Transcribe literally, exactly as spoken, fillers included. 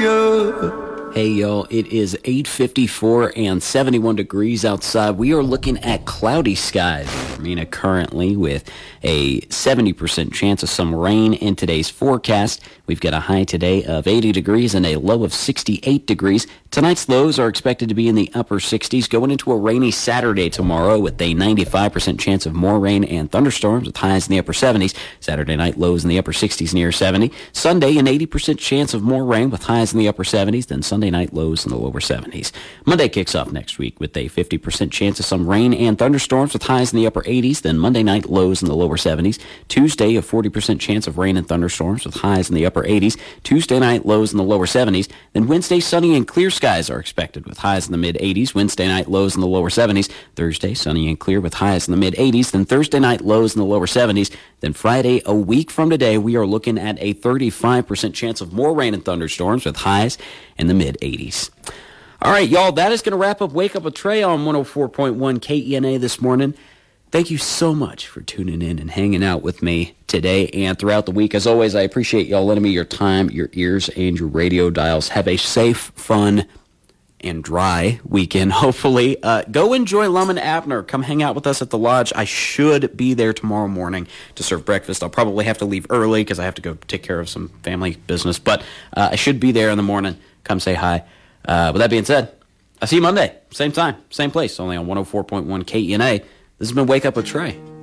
ya. Hey, y'all, it is eight fifty-four and seventy-one degrees outside. We are looking at cloudy skies in Hermina currently with a seventy percent chance of some rain in today's forecast. We've got a high today of eighty degrees and a low of sixty-eight degrees. Tonight's lows are expected to be in the upper sixties, going into a rainy Saturday tomorrow with a ninety-five percent chance of more rain and thunderstorms with highs in the upper seventies. Saturday night lows in the upper sixties near seventy. Sunday, an eighty percent chance of more rain with highs in the upper seventies. Then Sunday night lows in the lower seventies. Monday kicks off next week with a fifty percent chance of some rain and thunderstorms with highs in the upper eighties. Then Monday night lows in the lower seventies. Tuesday, a forty percent chance of rain and thunderstorms with highs in the upper eighties. Tuesday night lows in the lower seventies. Then Wednesday, sunny and clear skies are expected with highs in the mid eighties. Wednesday night lows in the lower seventies. Thursday, sunny and clear with highs in the mid eighties. Then Thursday night lows in the lower seventies. Then Friday, a week from today, we are looking at a thirty-five percent chance of more rain and thunderstorms with highs in the mid eighties. All right, y'all, that is going to wrap up Wake Up with Trey on one oh four point one K E N A this morning. Thank you so much for tuning in and hanging out with me today and throughout the week. As always, I appreciate y'all lending me your time, your ears, and your radio dials. Have a safe, fun, and dry weekend, hopefully. Uh, go enjoy Lum and Abner. Come hang out with us at the lodge. I should be there tomorrow morning to serve breakfast. I'll probably have to leave early because I have to go take care of some family business, but uh, I should be there in the morning. Come say hi. Uh, with that being said, I'll see you Monday. Same time, same place, only on one oh four point one K E N A. This has been Wake Up with Trey.